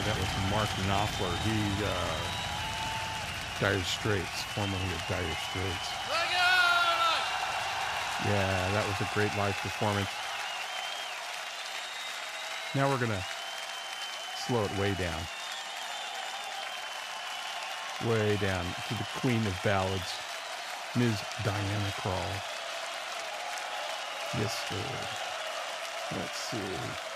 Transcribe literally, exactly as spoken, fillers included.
there, that was Mark Knopfler. He, uh, Dire Straits, formerly of Dire Straits. Yeah, that was a great live performance. Now we're going to slow it way down. Way down to the queen of ballads, Miz Diana Krall. Yes, sir. Let's see.